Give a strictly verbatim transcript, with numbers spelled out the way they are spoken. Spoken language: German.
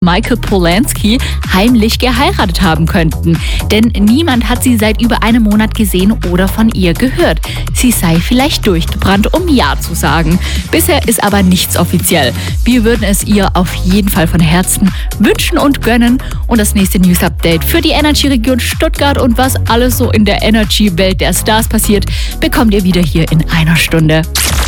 Michael Polansky heimlich geheiratet haben könnten. Denn niemand hat sie seit über einem Monat gesehen oder von ihr gehört. Sie sei vielleicht durchgebrannt, um Ja zu sagen. Bisher ist aber nichts offiziell. Wir würden es ihr auf jeden Fall von Herzen wünschen und gönnen. Und das nächste News-Update für die Energy-Region Stuttgart und was alles so in der Energy-Welt der Stars passiert, bekommt ihr wieder hier in einer Stunde.